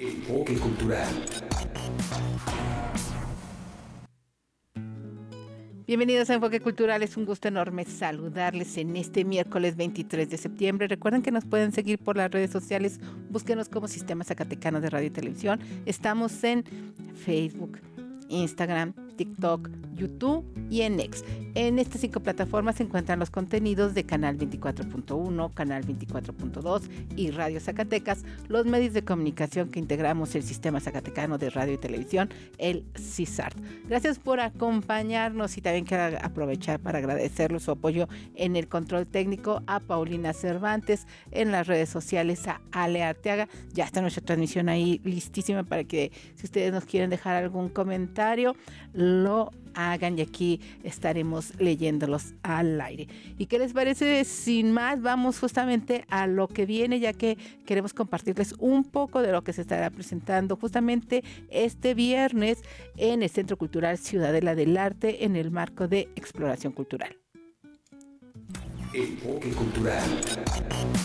Enfoque cultural. Bienvenidos a Enfoque Cultural, es un gusto enorme saludarles en este miércoles 23 de septiembre. Recuerden que nos pueden seguir por las redes sociales, búsquenos como Sistema Zacatecano de Radio y Televisión. Estamos en Facebook, Instagram, TikTok, YouTube y en X. En estas 5 plataformas se encuentran los contenidos de Canal 24.1, Canal 24.2 y Radio Zacatecas, los medios de comunicación que integramos el Sistema Zacatecano de Radio y Televisión, el CISART. Gracias por acompañarnos y también quiero aprovechar para agradecerle su apoyo en el control técnico a Paulina Cervantes, en las redes sociales a Ale Arteaga. Ya está nuestra transmisión ahí listísima para que si ustedes nos quieren dejar algún comentario, lo hagan y aquí estaremos leyéndolos al aire. ¿Y qué les parece? Sin más, vamos justamente a lo que viene, ya que queremos compartirles un poco de lo que se estará presentando justamente este viernes en el Centro Cultural Ciudadela del Arte en el marco de Exploración Cultural. Enfoque cultural.